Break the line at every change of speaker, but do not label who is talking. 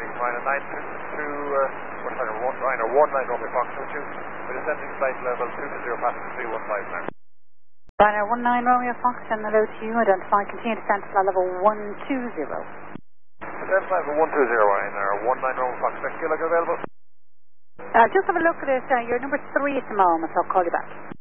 morning, Ryanair 19 Romeo Fox with you. We're descending flight level 220 passenger 315 now.
Ryanair 19 Romeo Fox, and hello to you. Identify, continue descent to flight level 120.
Descent flight level 120, Ryanair 19 Romeo Fox. Next kilo available?
Just have a look at it. You're number 3 at the moment, so I'll call you back.